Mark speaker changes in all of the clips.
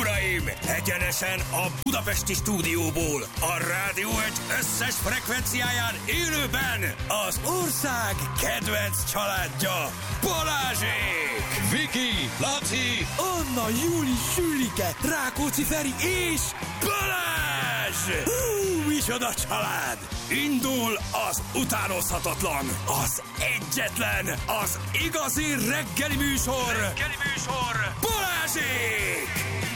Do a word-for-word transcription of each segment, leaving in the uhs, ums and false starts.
Speaker 1: uraim, egyenesen a budapesti stúdióból, a Rádió egy összes frekvenciáján élőben az ország kedvenc családja, Balázsék! Viki, Laci, Anna, Júli, Sülike, Rákóczi Feri és Balázs! Hú, micsoda család! Indul az utánozhatatlan, az egyetlen, az igazi reggeli műsor, reggeli műsor, Balázsék!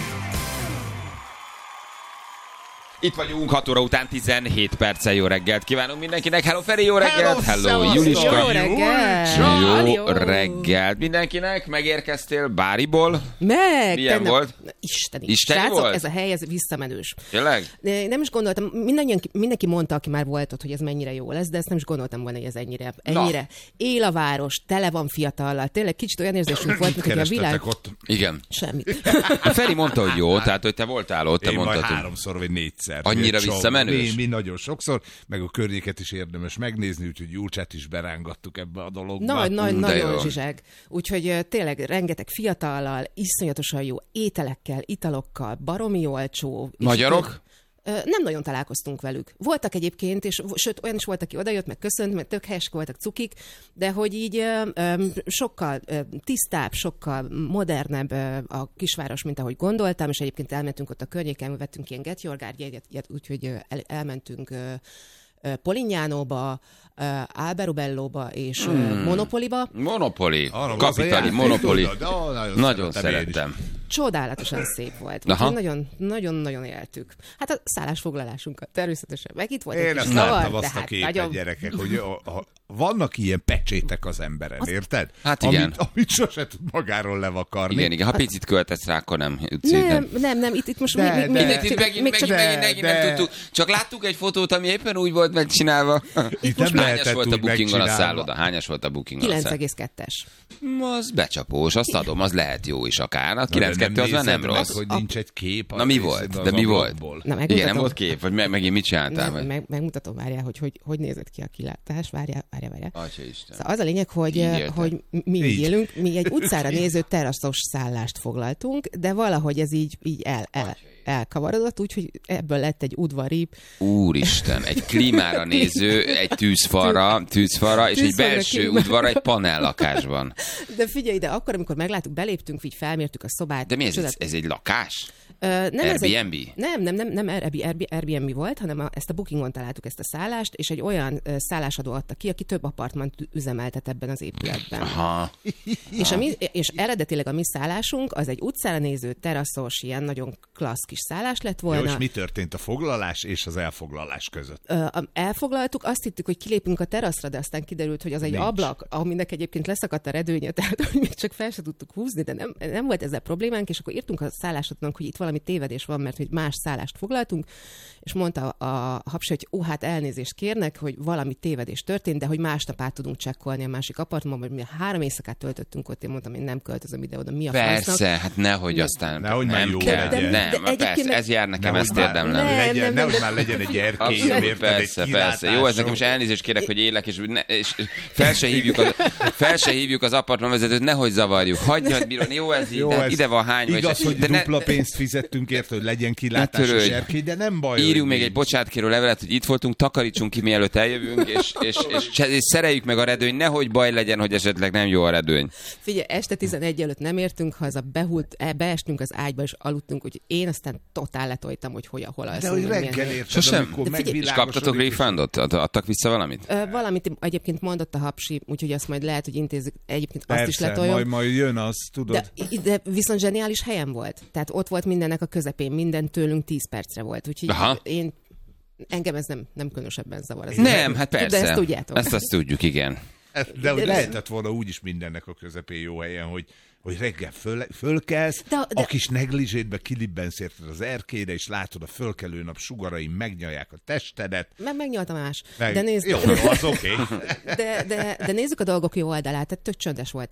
Speaker 2: Itt vagyunk, hat óra után tizenhét perccel. Jó reggelt kívánunk mindenkinek. Hello Feri, jó reggelt! Hello, hello Juliska!
Speaker 3: Jó reggelt!
Speaker 2: Jó reggelt mindenkinek. Megérkeztél Báriból?
Speaker 3: Meg!
Speaker 2: Milyen
Speaker 3: tegnap...
Speaker 2: volt?
Speaker 3: Isteni.
Speaker 2: Isteni
Speaker 3: Srácok,
Speaker 2: volt?
Speaker 3: ez a hely, ez visszamenős.
Speaker 2: Tényleg?
Speaker 3: Nem is gondoltam, mindannyian, mindenki mondta, aki már volt ott, hogy ez mennyire jó lesz, de ezt nem is gondoltam volna, hogy ez ennyire. ennyire. Él a város, tele van fiatallal. Tényleg kicsit olyan érzésünk volt, mint hogy a világ...
Speaker 4: ott?
Speaker 2: Igen.
Speaker 3: Semmit.
Speaker 2: A Feri mondta, hogy jó, tehát hogy te voltál ott, te
Speaker 4: Én
Speaker 2: mondtad.
Speaker 4: majd háromszor vagy négyszer.
Speaker 2: Annyira
Speaker 4: Sok.
Speaker 2: visszamenős?
Speaker 4: Mi, mi nagyon sokszor, meg a környéket is érdemes megnézni, úgyhogy Julcsát is berángattuk ebbe a dologba.
Speaker 3: Nagy, nagy,
Speaker 2: De
Speaker 3: nagyon
Speaker 2: jó.
Speaker 3: zsizseg. Úgyhogy uh, tényleg rengeteg fiatallal, iszonyatosan jó ételekkel, italokkal, baromi olcsó. És
Speaker 2: Magyarok?
Speaker 3: Nem nagyon találkoztunk velük. Voltak egyébként, és sőt, olyan is volt, aki odajött, meg köszönt, meg tök helyesek voltak cukik, de hogy így ö, ö, sokkal ö, tisztább, sokkal modernebb ö, a kisváros, mint ahogy gondoltam, és egyébként elmentünk ott a környéken, vettünk ilyen Get Your Guard jegyet, úgyhogy ö, el, elmentünk ö, ö, Polignánóba, ö, Alberobellóba és ö,
Speaker 2: Hmm.
Speaker 3: Monopoliba.
Speaker 2: Monopoli.
Speaker 4: Arra
Speaker 2: Kapitali, Monopoli.
Speaker 4: Tudod, ó, nagyon,
Speaker 2: Nagyon
Speaker 4: szeretem én
Speaker 2: szerettem.
Speaker 3: Csodálatosan szép volt.
Speaker 2: Aha.
Speaker 3: Nagyon, nagyon, nagyon éltük. Hát a szállásfoglalásunkat természetesen meg itt volt egy
Speaker 4: Én
Speaker 3: kis
Speaker 4: ezt
Speaker 3: zavar,
Speaker 4: láttam
Speaker 3: de
Speaker 4: azt a
Speaker 3: hát
Speaker 4: képet,
Speaker 3: nagyon...
Speaker 4: gyerekek, hogy a, a, vannak ilyen pecsétek az emberen, érted?
Speaker 2: Hát igen.
Speaker 4: Amit, amit sose tud magáról levakarni.
Speaker 2: Igen, igen. Ha picit költesz rá, akkor nem.
Speaker 3: Nem, nem, nem, itt, itt most
Speaker 4: De,
Speaker 3: még,
Speaker 4: de,
Speaker 3: még,
Speaker 2: Itt, itt
Speaker 3: még,
Speaker 2: megint,
Speaker 3: még
Speaker 2: megint,
Speaker 3: csak...
Speaker 2: megint, megint
Speaker 4: de-
Speaker 2: nem tudtuk. Csak láttuk egy fotót, ami éppen úgy volt megcsinálva.
Speaker 4: Itt
Speaker 2: Most
Speaker 4: nem
Speaker 2: hányas
Speaker 4: lehetett
Speaker 2: volt a
Speaker 4: úgy
Speaker 2: bookingon a
Speaker 4: megcsinálva.
Speaker 2: szálloda? Hányas volt a bookingon a
Speaker 3: kilenc
Speaker 2: szálloda?
Speaker 3: egész kettes.
Speaker 2: Az becsapós, azt adom, az lehet jó is akár. A
Speaker 4: Na, de
Speaker 2: kilenc kettő az már nem
Speaker 4: nézed meg,
Speaker 2: rossz.
Speaker 4: hogy nincs egy kép.
Speaker 2: Na mi
Speaker 4: az
Speaker 2: volt?
Speaker 4: az
Speaker 2: De mi volt?
Speaker 4: ablakból.
Speaker 3: Na,
Speaker 2: Igen, nem
Speaker 3: megmutatom.
Speaker 2: volt kép? Vagy me- megint mit csináltál?
Speaker 3: Nem,
Speaker 2: Vagy?
Speaker 3: meg, megmutatom, várjál, hogy, hogy hogy nézett ki a kilátás. Várjál, várjál, várjál.
Speaker 2: Atya Isten.
Speaker 3: Szóval az a lényeg, hogy,
Speaker 2: Így éltek.
Speaker 3: hogy mi így
Speaker 4: Így.
Speaker 3: élünk, mi egy utcára néző teraszos szállást foglaltunk, de valahogy ez így, így el, el, elkavarodott, úgyhogy ebből lett egy udvari...
Speaker 2: Úristen, egy klímára néző, egy tűzfalra, tűzfalra és egy
Speaker 3: Tűzfalra,
Speaker 2: belső
Speaker 3: klímára.
Speaker 2: udvar egy panellakásban.
Speaker 3: De figyelj, de akkor, amikor megláttuk, beléptünk, így felmértük a szobát.
Speaker 2: De mi ez?
Speaker 3: csodát-
Speaker 2: Ez egy lakás?
Speaker 3: Ö, nem, ez egy-
Speaker 2: Airbnb?
Speaker 3: Nem, nem, nem, nem Airbnb, Airbnb volt, hanem a, ezt a Bookingon találtuk ezt a szállást, és egy olyan ö, szállásadó adta ki, aki több apartmant üzemeltet ebben az épületben.
Speaker 2: Aha.
Speaker 3: És, a mi, és eredetileg a mi szállásunk az egy utcára néző, teraszos, ilyen nagyon klassz kis szállás lett
Speaker 4: Jó,
Speaker 3: volna.
Speaker 4: és mi történt a foglalás és az elfoglalás között?
Speaker 3: Ö, a- elfoglaltuk, azt hittük, hogy kilépünk a teraszra, de aztán kiderült, hogy az egy
Speaker 4: Nincs.
Speaker 3: ablak, aminek egyébként leszakadt a redőnye, tehát hogy még csak fel se tudtuk húzni, de nem, nem volt ezzel problémánk, és akkor írtunk a szállásodnak, hogy itt valami tévedés van, mert hogy más szállást foglaltunk, és mondta a hapsi, hogy ó, hát elnézést kérnek, hogy valami tévedés történt, de hogy másnap át tudunk csekkolni a másik apartmanban, hogy mi három éjszakát töltöttünk ott, én mondtam, én nem költözöm ide oda, mi a
Speaker 2: Persze,
Speaker 3: francnak.
Speaker 2: hát nehogy aztán
Speaker 4: Nehogy már
Speaker 2: nem
Speaker 4: jó
Speaker 2: kell.
Speaker 4: legyen.
Speaker 2: Nem,
Speaker 3: De- de
Speaker 2: persze,
Speaker 3: egyébként meg-
Speaker 2: ez jár nekem,
Speaker 4: Nehogy
Speaker 2: ezt
Speaker 4: már
Speaker 2: érdemlem.
Speaker 3: Nem,
Speaker 4: legyen,
Speaker 3: nem,
Speaker 4: nehogy
Speaker 3: nem.
Speaker 4: már legyen egy erkély,
Speaker 2: Abszolút,
Speaker 4: érted,
Speaker 2: persze,
Speaker 4: egy
Speaker 2: persze. Jó, eznek most elnézést kérek, hogy élek, és, ne, és fel, se hívjuk az, fel se hívjuk az apartmanvezetőt, nehogy zavarjuk. Hagyjad, bírni, jó ez így,
Speaker 4: Jó,
Speaker 2: de
Speaker 4: ez
Speaker 2: ide van hány.
Speaker 4: igaz, hogy
Speaker 2: de ne,
Speaker 4: dupla pénzt fizettünk érte, hogy legyen
Speaker 2: Ne
Speaker 4: kilátás
Speaker 2: törődj.
Speaker 4: és erkély, de nem baj.
Speaker 2: írjunk
Speaker 4: hogy
Speaker 2: még egy
Speaker 4: nincs.
Speaker 2: bocsánatkérő levelet, hogy itt voltunk, takarítsunk ki, mielőtt eljövünk, és, és, és, és, és szereljük meg a redőny, nehogy baj legyen, hogy esetleg nem jó a redőny.
Speaker 3: Figyelj, este tizenegy előtt nem értünk haza, behult, e, beestünk az ágyba, és aludtunk, hogy én aztán totál letoltam, hogy hol, hol alszunk.
Speaker 4: De hogy
Speaker 3: meg milyen
Speaker 4: reggel
Speaker 3: helyen.
Speaker 4: érted,
Speaker 2: Sosem.
Speaker 4: amikor
Speaker 3: De figyelj,
Speaker 2: És
Speaker 4: megvilágosodik,
Speaker 2: kaptatok refundot? Ad- Adtak vissza valamit?
Speaker 3: Ö, valamit egyébként mondott a hapsi, úgyhogy azt majd lehet, hogy intézik. Egyébként azt is
Speaker 4: Persze,
Speaker 3: letoljon.
Speaker 4: majd, majd jön az, tudod.
Speaker 3: De, de viszont zseniális helyen volt. Tehát ott volt mindennek a közepén, minden tőlünk tíz percre volt. Úgyhogy
Speaker 2: Aha.
Speaker 3: én, engem ez nem, nem különösebben zavar. Ez
Speaker 2: Nem, hát persze.
Speaker 3: De ezt tudjátok.
Speaker 2: Ezt azt tudjuk, igen.
Speaker 4: De hogy
Speaker 3: de-
Speaker 4: lehetett volna úgyis mindennek a közepén jó helyen, hogy, hogy reggel föl, fölkelsz,
Speaker 3: De- de-
Speaker 4: a kis negligétbe kilibbensz érted az erkélyre, és látod a fölkelő nap sugarai megnyalják a testedet.
Speaker 3: Meg megnyalta más.
Speaker 4: Meg...
Speaker 3: De, nézd,
Speaker 4: Jó, az oké. Okay.
Speaker 3: de, de, de nézzük a dolgok jó oldalát. Tehát tök csöndes volt a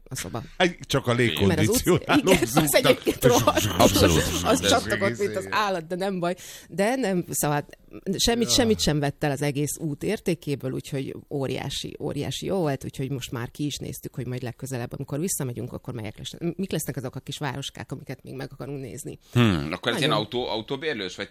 Speaker 3: a szoba.
Speaker 4: Csak a
Speaker 3: Mert az utca,
Speaker 4: légkondicionálók
Speaker 3: igen, az
Speaker 4: zúgnak.
Speaker 3: egyébként rohadt.
Speaker 2: Abszolút.
Speaker 3: Az
Speaker 4: De
Speaker 3: csaptakott,
Speaker 4: ez
Speaker 3: mint
Speaker 4: egész
Speaker 3: az állat, de nem baj. De nem, szóval semmit, semmit sem vett el az egész út értékéből, úgyhogy óriási, óriási jó volt, úgyhogy most már ki is néztük, hogy majd legközelebb, amikor visszamegyünk, akkor melyek lesznek. Mik lesznek azok a kis városkák, amiket még meg akarunk nézni.
Speaker 2: Hmm, akkor ez ilyen
Speaker 3: Nagyon.
Speaker 2: autó, autóbérlős, vagy